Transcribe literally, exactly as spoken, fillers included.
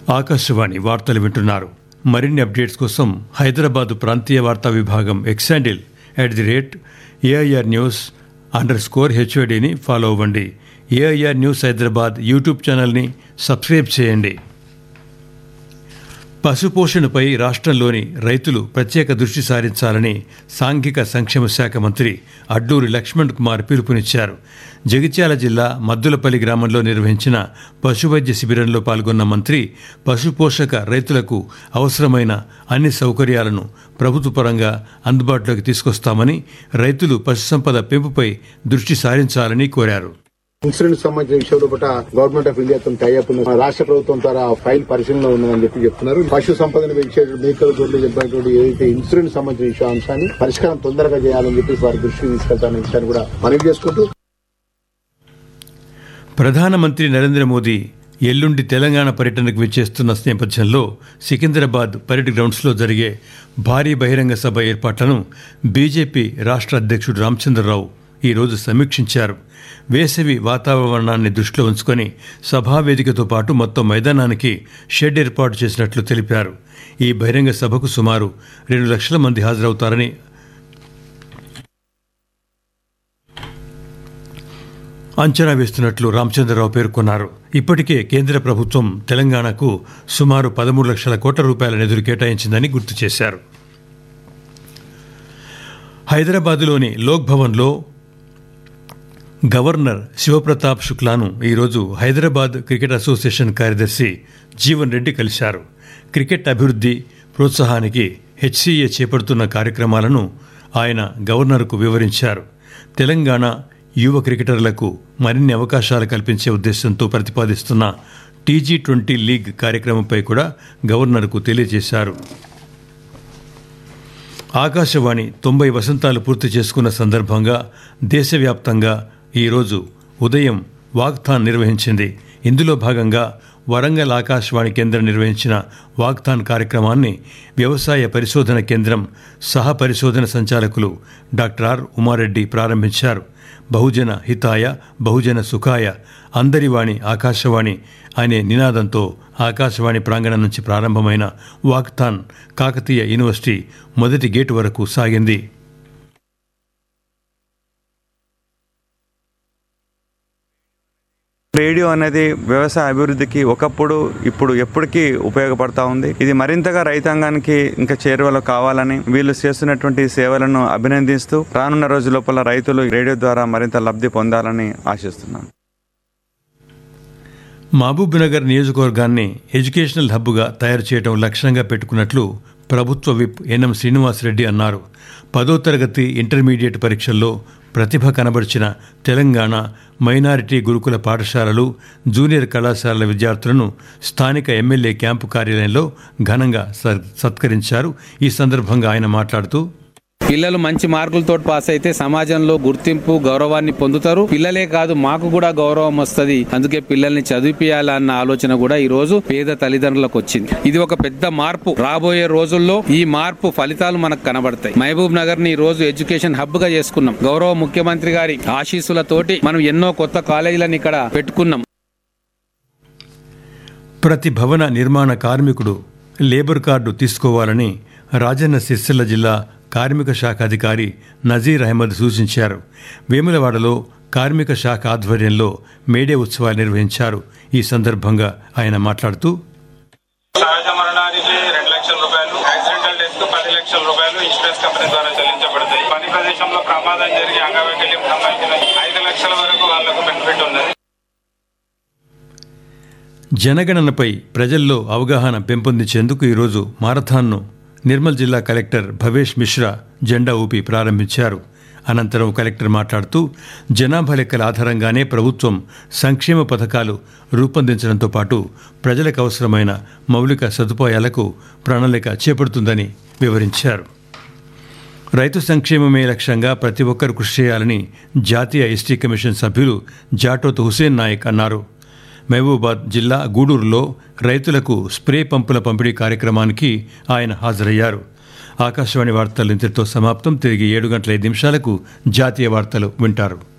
ఆకాశవాణి వార్తలు వింటున్నారు. మరిన్ని అప్డేట్స్ కోసం హైదరాబాద్ ప్రాంతీయ వార్తా విభాగం X handle at the rate AIR news under score హెచ్ఓడిని follow అవ్వండి. ఏఐఆర్ న్యూస్ హైదరాబాద్ యూట్యూబ్ ఛానల్ని సబ్స్క్రైబ్ చేయండి. పశుపోషణపై రాష్ట్రంలోని రైతులు ప్రత్యేక దృష్టి సారించాలని సాంఘిక సంక్షేమ శాఖ మంత్రి అడ్లూరి లక్ష్మణ్ కుమార్ పిలుపునిచ్చారు. జగిత్యాల జిల్లా మద్దులపల్లి గ్రామంలో నిర్వహించిన పశువైద్య శిబిరంలో పాల్గొన్న మంత్రి పశుపోషక రైతులకు అవసరమైన అన్ని సౌకర్యాలను ప్రభుత్వ పరంగా అందుబాటులోకి తీసుకొస్తామని, రైతులు పశుసంపద పెంపుపై దృష్టి సారించాలని కోరారు. ఇన్సూరెన్స్ సంబంధించిన విషయంలో కూడా గవర్నమెంట్ ఆఫ్ ఇండియాతో టైఅప్ ఉన్న రాష్ట్ర ప్రభుత్వం ద్వారా ఫైల్ పరిశీలనలో ఉందని చెప్పి చెప్తున్నారు. పశు సంపదను పెంచే మేకలు గొడ్లు చెప్పినటువంటి ఏదైతే ఇన్సూరెన్స్ సంబంధించిన విషయ అంశాన్ని పరిష్కారం తొందరగా చేయాలని చెప్పి వారి దృష్టికి తీసుకెళ్తానని విషయాన్ని కూడా మనవి చేసుకుంటూ ప్రధానమంత్రి నరేంద్ర మోదీ ఎల్లుండి తెలంగాణ పర్యటనకు విచ్చేస్తున్న నేపథ్యంలో సికింద్రాబాద్ పరేడ్ గ్రౌండ్స్లో జరిగే భారీ బహిరంగ సభ ఏర్పాట్లను బీజేపీ రాష్ట్ర అధ్యక్షుడు రామచంద్రరావు ఈరోజు సమీక్షించారు. వేసవి వాతావరణాన్ని దృష్టిలో ఉంచుకొని సభావేదికతో పాటు మొత్తం మైదానానికి షెడ్ ఏర్పాటు చేసినట్లు తెలిపారు. ఈ బహిరంగ సభకు సుమారు రెండు లక్షల మంది హాజరవుతారని అంచనా వేస్తున్నట్లు రామచంద్రరావు పేర్కొన్నారు. ఇప్పటికే కేంద్ర ప్రభుత్వం తెలంగాణకు సుమారు పదమూడు లక్షల కోట్ల రూపాయల నిధులు కేటాయించిందని గుర్తు చేశారు. హైదరాబాద్లోని లోక్ భవన్లో గవర్నర్ శివప్రతాప్ శుక్లాను ఈరోజు హైదరాబాద్ క్రికెట్ అసోసియేషన్ కార్యదర్శి జీవన్ రెడ్డి కలిశారు. క్రికెట్ అభివృద్ధి ప్రోత్సాహానికి హెచ్సీఏ చేపడుతున్న కార్యక్రమాలను ఆయన గవర్నర్కు వివరించారు. తెలంగాణ యువ క్రికెటర్లకు మరిన్ని అవకాశాలు కల్పించే ఉద్దేశంతో ప్రతిపాదిస్తున్న టీజీ ట్వంటీ లీగ్ కార్యక్రమంపై కూడా గవర్నర్కు తెలియజేశారు. ఆకాశవాణి తొంభై వసంతాలు పూర్తి చేసుకున్న సందర్భంగా దేశవ్యాప్తంగా ఈరోజు ఉదయం వాక్థాన్ నిర్వహించింది. ఇందులో భాగంగా వరంగల్ ఆకాశవాణి కేంద్రం నిర్వహించిన వాక్థాన్ కార్యక్రమాన్ని వ్యవసాయ పరిశోధన కేంద్రం సహ పరిశోధన సంచాలకులు డాక్టర్ ఆర్ ఉమారెడ్డి ప్రారంభించారు. బహుజన హితాయ బహుజన సుఖాయ అందరివాణి ఆకాశవాణి అనే నినాదంతో ఆకాశవాణి ప్రాంగణం నుంచి ప్రారంభమైన వాక్థాన్ కాకతీయ యూనివర్సిటీ మొదటి గేటు వరకు సాగింది. రేడియో అనేది వ్యవసాయ అభివృద్ధికి ఒకప్పుడు ఇప్పుడు ఎప్పటికీ ఉపయోగపడతా ఉంది. ఇది మరింతగా రైతాంగానికి ఇంకా చేరువలో కావాలని వీళ్ళు చేస్తున్నటువంటి సేవలను అభినందిస్తూ రానున్న రోజు లోపల రైతులు రేడియో ద్వారా మరింత లబ్ధి పొందాలని ఆశిస్తున్నాను. మహబూబ్ నగర్ నియోజకవర్గాన్ని ఎడ్యుకేషనల్ హబ్గా తయారు చేయడం లక్ష్యంగా పెట్టుకున్నట్లు ప్రభుత్వ విప్ ఎన్ఎం శ్రీనివాసరెడ్డి అన్నారు. పదో తరగతి ఇంటర్మీడియట్ పరీక్షల్లో ప్రతిభ కనబరిచిన తెలంగాణ మైనారిటీ గురుకుల పాఠశాలలు, జూనియర్ కళాశాలల విద్యార్థులను స్థానిక ఎమ్మెల్యే క్యాంపు కార్యాలయంలో ఘనంగా సత్కరించారు. ఈ సందర్భంగా ఆయన మాట్లాడుతూ, పిల్లలు మంచి మార్కులతో పాస్ అయితే సమాజంలో గుర్తింపు గౌరవాన్ని పొందుతారు. పిల్లలే కాదు మాకు కూడా గౌరవం వస్తుంది. అందుకే పిల్లల్ని చదివిపియాలన్న ఆలోచన కూడా ఈ రోజు పేద తల్లిదండ్రులకు వచ్చింది. ఇది ఒక పెద్ద మార్పు. రాబోయే రోజుల్లో ఈ మార్పు ఫలితాలు మనకు కనబడతాయి. మహబూబ్ నగర్ ని ఈ రోజు ఎడ్యుకేషన్ హబ్ గా చేసుకున్నాం. గౌరవ ముఖ్యమంత్రి గారి ఆశీస్సులతోటి మనం ఎన్నో కొత్త కాలేజీలను ఇక్కడ పెట్టుకున్నాం. ప్రతి భవన నిర్మాణ కార్మికుడు లేబర్ కార్డు తీసుకోవాలని రాజన్న సిరిసిల్ల జిల్లా కార్మిక శాఖ అధికారి నజీర్ అహ్మద్ సూచించారు. వేములవాడలో కార్మిక శాఖ ఆధ్వర్యంలో మేడే ఉత్సవాలు నిర్వహించారు. ఈ సందర్భంగా ఆయన మాట్లాడుతూ, సహజ మరణానికి రెండు లక్షల రూపాయలు, యాక్సిడెంటల్ డెత్ కు పది లక్షల రూపాయలు ఇన్సూరెన్స్ కంపెనీ ద్వారా చెల్లించబడతాయి. పని ప్రదేశంలో ప్రమాదం జరిగి అంగవైకల్యం సంబంధించిన ఐదు లక్షల వరకు వాళ్లకు బెనిఫిట్ ఉన్నది. జనగణనపై ప్రజల్లో అవగాహన పెంపొందించేందుకు ఈరోజు మారథాన్ను నిర్మల్ జిల్లా కలెక్టర్ భవేష్ మిశ్రా జెండా ఊపి ప్రారంభించారు. అనంతరం కలెక్టర్ మాట్లాడుతూ, జనాభా లెక్కల ఆధారంగానే ప్రభుత్వం సంక్షేమ పథకాలు రూపొందించడంతో పాటు ప్రజలకు అవసరమైన మౌలిక సదుపాయాలకు ప్రణాళిక చేపడుతుందని వివరించారు. రైతు సంక్షేమమే లక్ష్యంగా ప్రతి ఒక్కరూ కృషి చేయాలని జాతీయ ఎస్టీ కమిషన్ సభ్యులు జాటోత్ హుసేన్ నాయక్ అన్నారు. మహబూబాద్ జిల్లా గూడూరులో రైతులకు స్ప్రే పంపుల పంపిణీ కార్యక్రమానికి ఆయన హాజరయ్యారు. ఆకాశవాణి వార్తలు ఇంతటితో సమాప్తం. తిరిగి ఏడు గంటల ఐదు నిమిషాలకు జాతీయ వార్తలు వింటారు.